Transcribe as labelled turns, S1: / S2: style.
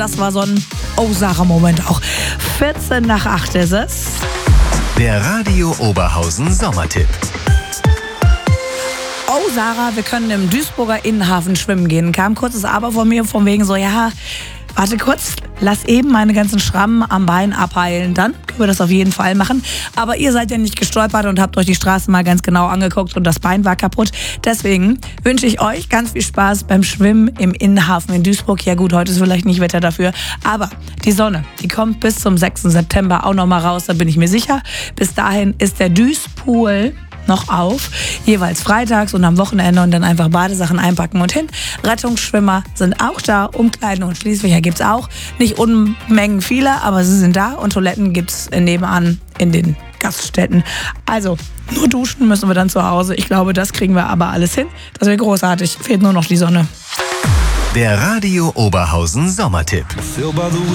S1: Das war so ein Oh-Sarah-Moment auch. 14 nach 8 ist es.
S2: Der Radio Oberhausen Sommertipp.
S1: Oh Sarah, wir können im Duisburger Innenhafen schwimmen gehen. Kam kurzes Aber von mir, von wegen so, ja, warte kurz, lass eben meine ganzen Schrammen am Bein abheilen. Dann können wir das auf jeden Fall machen. Aber ihr seid ja nicht gestolpert und habt euch die Straße mal ganz genau angeguckt und das Bein war kaputt. Deswegen wünsche ich euch ganz viel Spaß beim Schwimmen im Innenhafen in Duisburg. Ja gut, heute ist vielleicht nicht Wetter dafür, aber die Sonne, die kommt bis zum 6. September auch noch mal raus, da bin ich mir sicher. Bis dahin ist der Duispool noch auf, jeweils freitags und am Wochenende und dann einfach Badesachen einpacken und hin. Rettungsschwimmer sind auch da, Umkleiden und Schließfächer gibt's auch. Nicht Unmengen viele, aber sie sind da und Toiletten gibt's nebenan in den Gaststätten. Also, nur duschen müssen wir dann zu Hause. Ich glaube, das kriegen wir aber alles hin. Das wäre großartig. Fehlt nur noch die Sonne.
S2: Der Radio Oberhausen Sommertipp.